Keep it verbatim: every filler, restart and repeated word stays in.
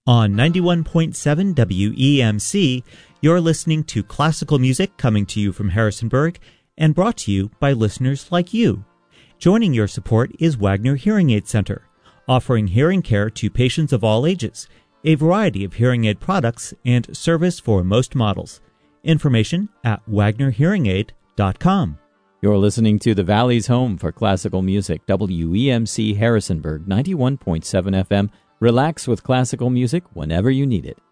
On ninety-one point seven W E M C, you're listening to classical music coming to you from Harrisonburg and brought to you by listeners like you. Joining your support is Wagner Hearing Aid Center, offering hearing care to patients of all ages, a variety of hearing aid products, and service for most models. Information at wagner hearing aid dot com. You're listening to the Valley's home for classical music, W E M C Harrisonburg, ninety-one point seven F M. Relax with classical music whenever you need it.